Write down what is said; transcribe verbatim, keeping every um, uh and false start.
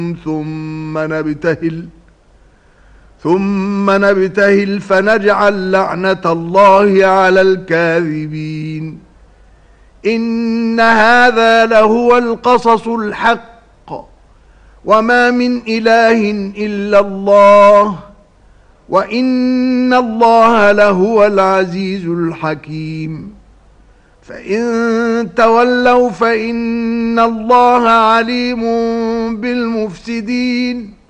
ثم نبتهل ثم نبتهل فنجعل لعنة الله على الكاذبين. إن هذا لهو القصص الحق وما من إله إلا الله وإن الله لهو العزيز الحكيم. فإن تولوا فإن الله عليم بالمفسدين.